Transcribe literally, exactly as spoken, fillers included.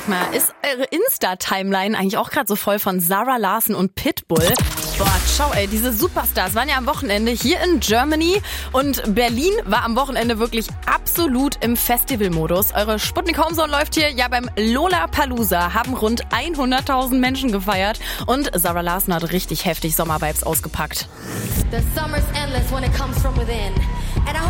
Sag mal, ist eure Insta-Timeline eigentlich auch gerade so voll von Zara Larsson und Pitbull? Boah, schau ey, diese Superstars waren ja am Wochenende hier in Germany und Berlin war am Wochenende wirklich absolut im Festivalmodus. Eure Sputnik Homezone läuft hier ja beim Lollapalooza, haben rund hunderttausend Menschen gefeiert und Zara Larsson hat richtig heftig Sommervibes ausgepackt. The summer's endless when it comes from within.